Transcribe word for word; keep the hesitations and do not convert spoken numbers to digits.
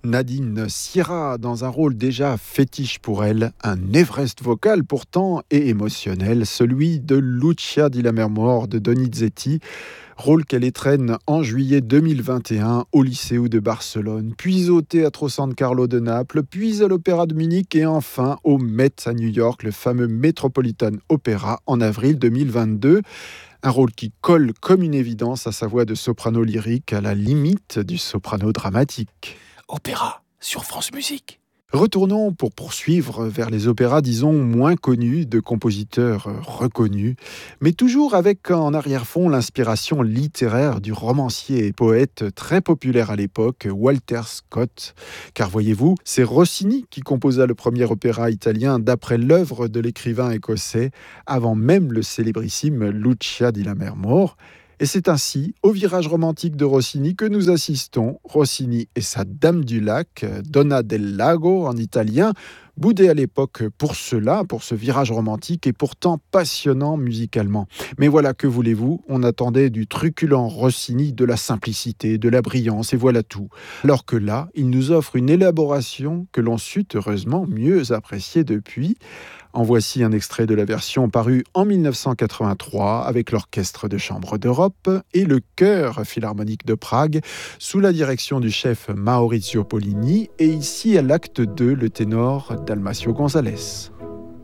Nadine Syrah dans un rôle déjà fétiche pour elle, un Everest vocal pourtant et émotionnel, celui de Lucia di Lammermoor de Donizetti, rôle qu'elle étrenne en juillet deux mille vingt et un au Liceu de Barcelone, puis au Teatro San Carlo de Naples, puis à l'Opéra de Munich et enfin au Met à New York, le fameux Metropolitan Opera en avril deux mille vingt-deux. Un rôle qui colle comme une évidence à sa voix de soprano lyrique à la limite du soprano dramatique. Opéra sur France Musique. Retournons pour poursuivre vers les opéras, disons, moins connus, de compositeurs reconnus, mais toujours avec en arrière-fond l'inspiration littéraire du romancier et poète très populaire à l'époque, Walter Scott. Car voyez-vous, c'est Rossini qui composa le premier opéra italien d'après l'œuvre de l'écrivain écossais, avant même le célébrissime Lucia di Lammermoor. Et c'est ainsi, au virage romantique de Rossini, que nous assistons. Rossini et sa Dame du Lac, Donna del Lago en italien, boudé à l'époque pour cela, pour ce virage romantique et pourtant passionnant musicalement. Mais voilà, que voulez-vous, on attendait du truculent Rossini, de la simplicité, de la brillance, et voilà tout. Alors que là, il nous offre une élaboration que l'on sut heureusement mieux apprécier depuis. En voici un extrait de la version parue en dix-neuf cent quatre-vingt-trois avec l'Orchestre de Chambre d'Europe et le Chœur Philharmonique de Prague sous la direction du chef Maurizio Pollini et ici à l'acte deux le ténor Dalmacio González.